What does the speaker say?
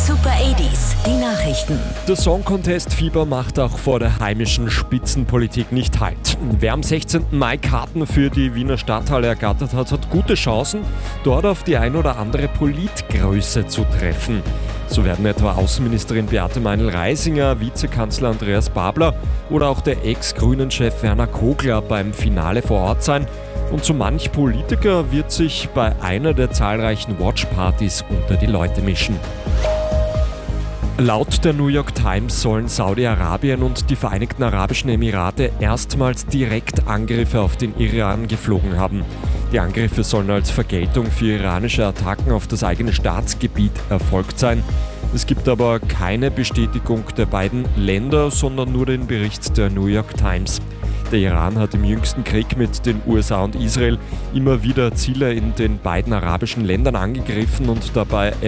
Super 80s, die Nachrichten. Der Song Contest Fieber macht auch vor der heimischen Spitzenpolitik nicht Halt. Wer am 16. Mai Karten für die Wiener Stadthalle ergattert hat, hat gute Chancen, dort auf die ein oder andere Politgröße zu treffen. So werden etwa Außenministerin Beate Meinl-Reisinger, Vizekanzler Andreas Babler oder auch der Ex-Grünen-Chef Werner Kogler beim Finale vor Ort sein. Und so manch Politiker wird sich bei einer der zahlreichen Watchpartys unter die Leute mischen. Laut der New York Times sollen Saudi-Arabien und die Vereinigten Arabischen Emirate erstmals direkt Angriffe auf den Iran geflogen haben. Die Angriffe sollen als Vergeltung für iranische Attacken auf das eigene Staatsgebiet erfolgt sein. Es gibt aber keine Bestätigung der beiden Länder, sondern nur den Bericht der New York Times. Der Iran hat im jüngsten Krieg mit den USA und Israel immer wieder Ziele in den beiden arabischen Ländern angegriffen und dabei